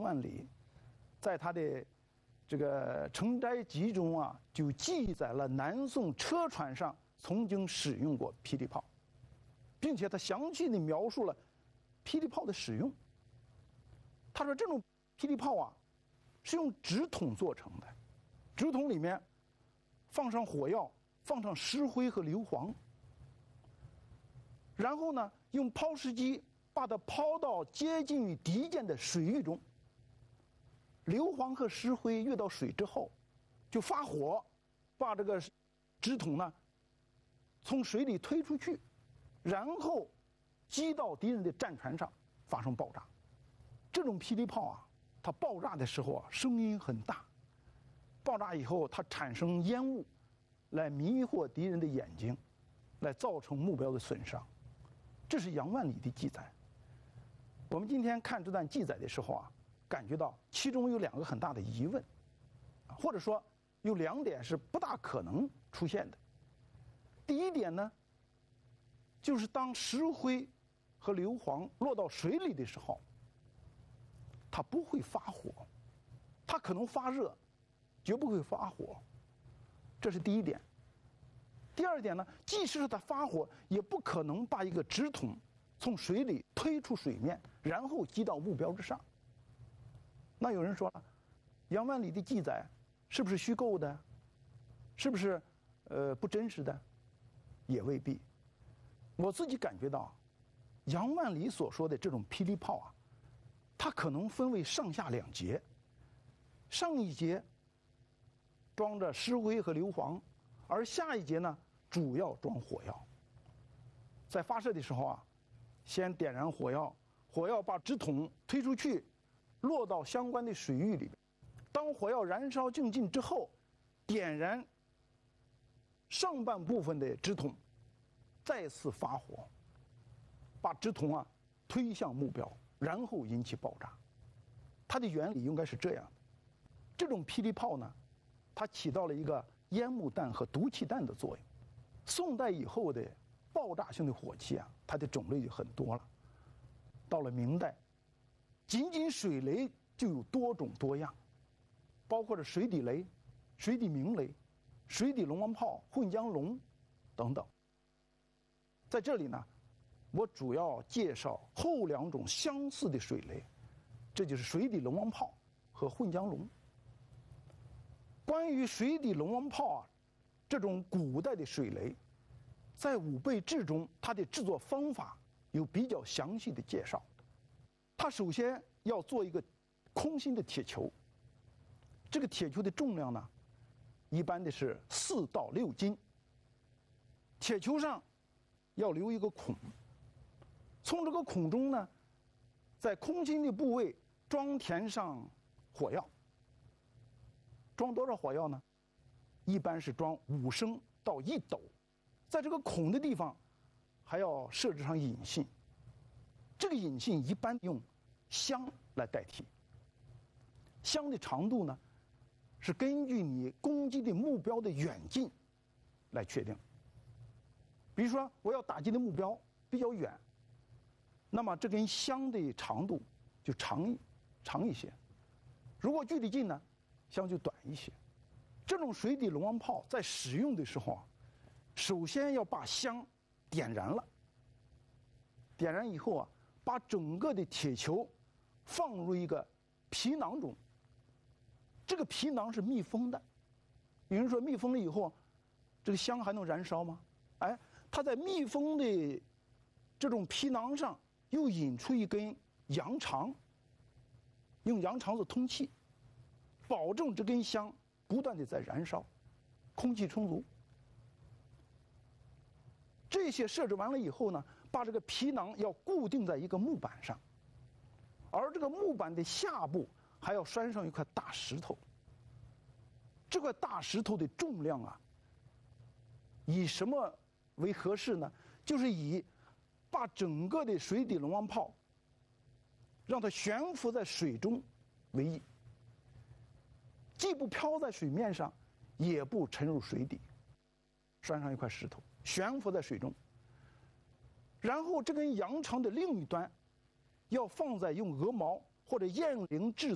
万里在他的这个《成斋集》中啊，就记载了南宋车船上曾经使用过霹雳炮，并且他详细的描述了霹雳炮的使用。他说这种霹雳炮啊是用纸筒做成的，纸筒里面放上火药，放上石灰和硫磺，然后呢用抛石机把它抛到接近于敌舰的水域中，硫磺和石灰遇到水之后就发火，把这个纸筒呢从水里推出去，然后击到敌人的战船上发生爆炸。这种霹雳炮啊，它爆炸的时候啊声音很大，爆炸以后它产生烟雾来迷惑敌人的眼睛，来造成目标的损伤。这是杨万里的记载。我们今天看这段记载的时候啊，感觉到其中有2个很大的疑问，或者说有2点是不大可能出现的。第一点呢，就是当石灰和硫磺落到水里的时候，它不会发火，它可能发热，绝不会发火。这是第一点。第二点呢，即使是它发火，也不可能把一个纸筒从水里推出水面，然后击到目标之上。那有人说了，杨万里的记载是不是虚构的？是不是不真实的？也未必。我自己感觉到，杨万里所说的这种霹雳炮啊，它可能分为上下2节，上一节装着石灰和硫磺，而下一节呢主要装火药。在发射的时候啊，先点燃火药，火药把纸筒推出去，落到相关的水域里。当火药燃烧尽尽之后，点燃上半部分的纸筒，再次发火，把纸筒啊推向目标，然后引起爆炸。它的原理应该是这样的。这种霹雳炮呢，它起到了一个烟幕弹和毒气弹的作用。宋代以后的爆炸性的火器啊，它的种类就很多了。到了明代，仅仅水雷就有多种多样，包括着水底雷、水底鸣雷、水底龙王炮、混江龙等等。在这里呢，我主要介绍后2种相似的水雷，这就是水底龙王炮和混江龙。关于水底龙王炮啊，这种古代的水雷，在《武备志》中，它的制作方法有比较详细的介绍。它首先要做一个空心的铁球，这个铁球的重量呢，一般的是4到6斤。铁球上要留一个孔，从这个孔中呢，在空心的部位填上火药。装多少火药呢？一般是装5升到1斗。在这个孔的地方还要设置上引信，这个引信一般用香来代替。香的长度呢，是根据你攻击的目标的远近来确定。比如说我要打击的目标比较远，那么这根香的长度就长一些；如果距离近呢，香就短一些。这种水底龙王炮在使用的时候啊，首先要把香点燃了，点燃以后啊，把整个的铁球放入一个皮囊中，这个皮囊是密封的。有人说密封了以后，这个香还能燃烧吗？哎，它在密封的这种皮囊上又引出一根羊肠，用羊肠子通气，保证这根香不断的在燃烧，空气充足。这些设置完了以后呢，把这个皮囊要固定在一个木板上，而这个木板的下部还要拴上一块大石头。这块大石头的重量啊，以什么为合适呢？就是以把整个的水底龙王炮让它悬浮在水中为宜，既不漂在水面上，也不沉入水底，拴上一块石头，悬浮在水中。然后这根羊肠的另一端要放在用鹅毛或者雁翎制